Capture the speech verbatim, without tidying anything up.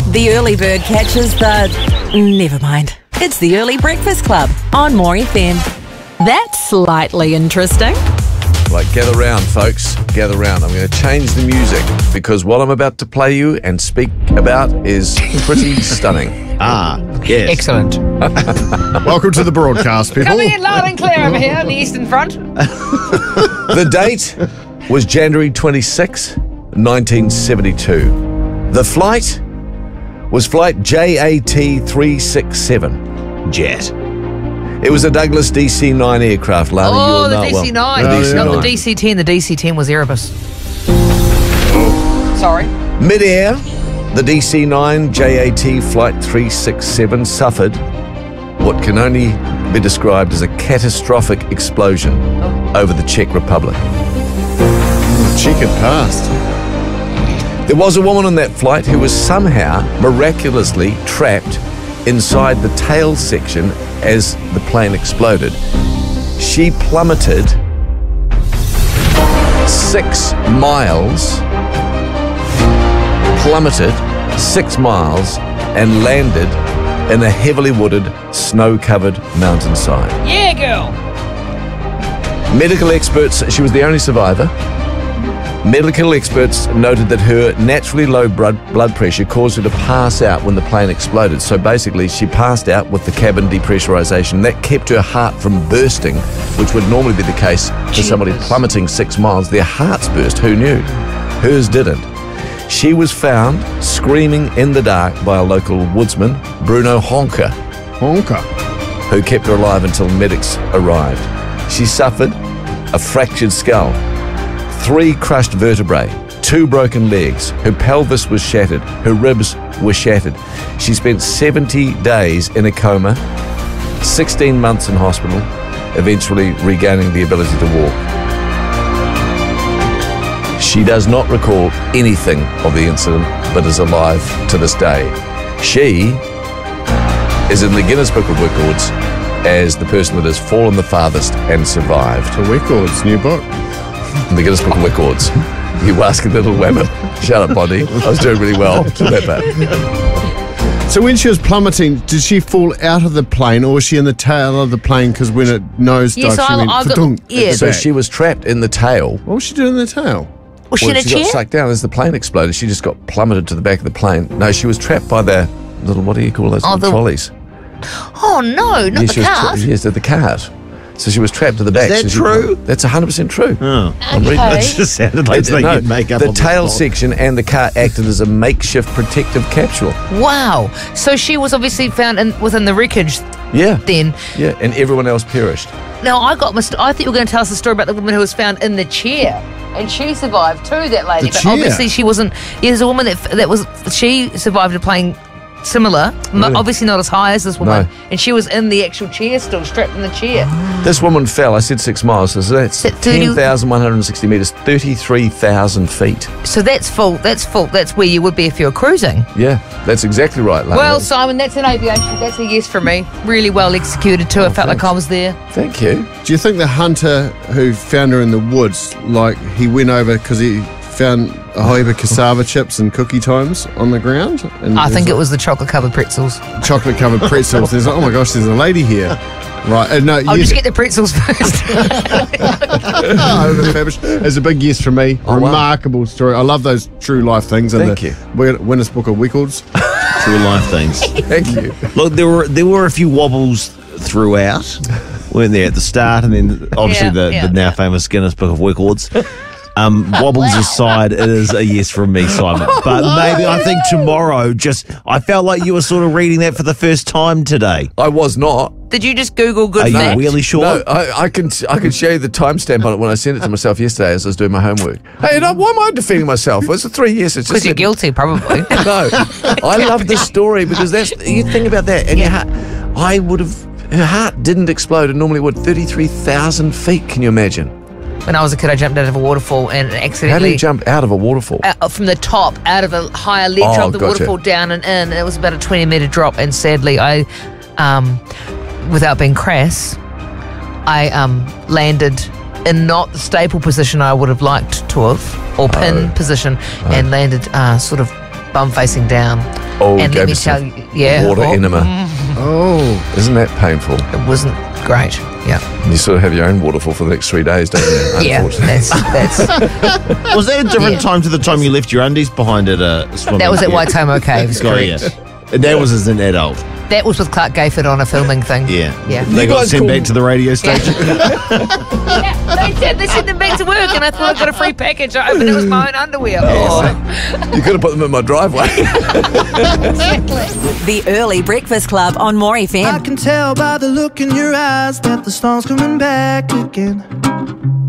The early bird catches the... Never mind. It's the Early Breakfast Club on More F M. That's slightly interesting. Right, gather round, folks. Gather round. I'm going to change the music because what I'm about to play you and speak about is pretty stunning. Ah, yes. Excellent. Welcome to the broadcast, people. Coming in loud and clear over here on the Eastern Front. The date was January twenty-sixth, nineteen seventy-two. The flight was flight J A T three sixty-seven. Jet. It was a Douglas D C nine aircraft, Lana. Oh, you will the know it D C nine. well. The Oh, D C yeah. nine. Not the D C ten. The D C ten was Erebus. Sorry. Mid-air, the D C nine J A T Flight three sixty-seven suffered what can only be described as a catastrophic explosion over the Czech Republic. Cheek had passed. There was a woman on that flight who was somehow miraculously trapped inside the tail section as the plane exploded. She plummeted six miles, plummeted six miles and landed in a heavily wooded, snow-covered mountainside. Yeah, girl. Medical experts, she was the only survivor. Medical experts noted that her naturally low blood blood pressure caused her to pass out when the plane exploded. So basically, she passed out with the cabin depressurization. That kept her heart from bursting, which would normally be the case for somebody plummeting six miles. Their hearts burst. Who knew? Hers didn't. She was found screaming in the dark by a local woodsman, Bruno Honka, Honka. who kept her alive until medics arrived. She suffered a fractured skull, three crushed vertebrae, two broken legs. Her pelvis was shattered. Her ribs were shattered. She spent seventy days in a coma, sixteen months in hospital, eventually regaining the ability to walk. She does not recall anything of the incident, but is alive to this day. She is in the Guinness Book of Records as the person that has fallen the farthest and survived. The Records, new book. The Guinness Book of Records. You asking little women. Shut up, Bonnie. I was doing really well. That bad. So when she was plummeting, did she fall out of the plane or was she in the tail of the plane because when it nose Yes, dived, she I- went I got- fa-dunk at yeah. the So back? she was trapped in the tail. What was she doing in the tail? Was she Well, in a she got chair? sucked down as the plane exploded. She just got plummeted to the back of the plane. No, she was trapped by the little, what do you call those Oh, little the- trolleys? Oh, no, not Yes, she the was tra- cart. yes, the, the cart. So she was trapped to the back. that So she- true? That's one hundred percent true. Oh. I'm reading Okay. it. Just sounded like something No, you'd make up the on tail spot. section and the car acted as a makeshift protective capsule. Wow. So she was obviously found in, within the wreckage Yeah. then. Yeah, and everyone else perished. Now, I got mist- I thought you were going to tell us a story about the woman who was found in the chair. And she survived too, that lady. The but chair? obviously she wasn't... Yeah, there's a woman that that was... She survived a plane similar, m Really? obviously not as high as this woman. No. And she was in the actual chair still, strapped in the chair. This woman fell, I said six miles, so that's That thirty ten thousand one hundred sixty metres, thirty-three thousand feet. So that's full, that's full, that's where you would be if you were cruising. Yeah, that's exactly right, Lana. Well, Simon, that's an aviation. That's a yes from me. Really well executed too. I felt like I was there. Thank you. Do you think the hunter who found her in the woods, like he went over because he found a whole heap of cassava chips and cookie times on the ground? And I think it there's was the chocolate-covered pretzels. like chocolate covered pretzels. There's like, oh my gosh, there's a lady here. Right, uh, no, I'll yes, just get the pretzels first. oh, the fabulous. It's a big yes from me. Oh, wow. Remarkable story. I love those true life things. And Thank the you. Win- Guinness Book of Records. True life things. Thank you. Look, there were there were a few wobbles throughout, weren't there, at the start, and then obviously Yeah, the, yeah, the now yeah. famous Guinness Book of Records. Um, wobbles aside, it is a yes from me, Simon. But maybe I think tomorrow, just I felt like you were sort of reading that for the first time today. I was not. Did you just Google good Are you fact? really sure? No, I, I can I can show you the timestamp on it when I sent it to myself yesterday as I was doing my homework. Hey, no, why am I defending myself? It's three years. It's Because just you're that- guilty, probably. No, I love this story because that's you think about that, and your heart. I would have. Her heart didn't explode, and normally it would. Thirty-three thousand feet. Can you imagine? When I was a kid, I jumped out of a waterfall and How do accidentally... you jump out of a waterfall? out from the top, out of a higher ledge Oh, of the gotcha. waterfall down and in. It was about a twenty metre drop, and sadly, I, um, without being crass, I um, landed in not the staple position I would have liked to have, or pin Oh. position, and landed uh, sort of bum facing down. Oh, and gave let me us tell a you, yeah, water oh, enema. Oh, Isn't that painful? it wasn't great. Yeah, You sort of have your own waterfall for the next three days, don't you? yeah, Unfortunately. that's that's Was that a different Yeah. time to the time you left your undies behind at a swimming? that was at pool? Waitomo Caves. Got Correct. you. And that was as an adult. That was with Clark Gayford on a filming thing. Yeah. Yeah. They You got guys sent call- back to the radio station. Yeah, they did. They sent them back to work, and I thought I got a free package. I opened it, it was my own underwear. Oh, You could have put them in my driveway. The Early Breakfast Club on More F M. I can tell by the look in your eyes that the storm's coming back again.